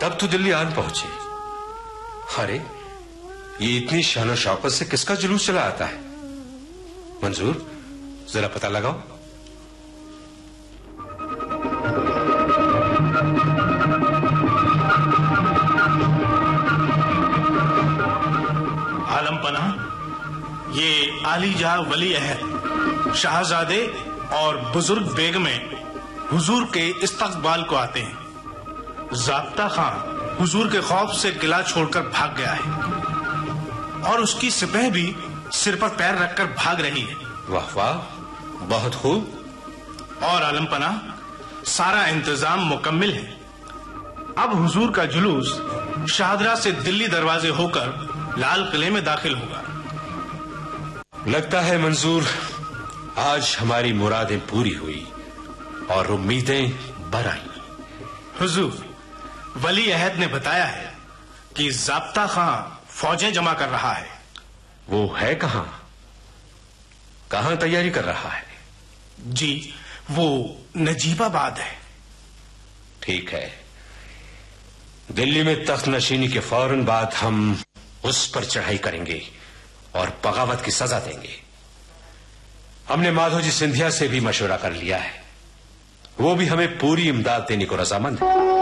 तब तो दिल्ली आन पहुंचे। अरे ये इतनी शान और शौकत से किसका जुलूस चला आता है? मंजूर, जरा पता लगाओ। आलम पना, ये आलीजा वली अहद शाहजादे और बुजुर्ग बेगमें हुजूर के इस्तकबाल को आते हैं। ज़ाब्ता खां हुजूर के खौफ से किला छोड़कर भाग गया है और उसकी सिपह भी सिर पर पैर रखकर भाग रही है। वाह वाह, बहुत खूब। और आलम पना, सारा इंतजाम मुकम्मिल है। अब हुजूर का जुलूस शाहदरा से दिल्ली दरवाजे होकर लाल किले में दाखिल होगा। लगता है मंजूर, आज हमारी मुरादें पूरी हुई और उम्मीदें बर आई। हुजूर, वली अहद ने बताया है कि ज़ाब्ता खां फौजें जमा कर रहा है। वो है कहां? कहां तैयारी कर रहा है? जी, वो नजीबाबाद है। ठीक है, दिल्ली में तख्त नशीनी के फौरन बाद हम उस पर चढ़ाई करेंगे और बगावत की सजा देंगे। हमने माधोजी सिंधिया से भी मशवरा कर लिया है, वो भी हमें पूरी इमदाद देने को रजामंद है।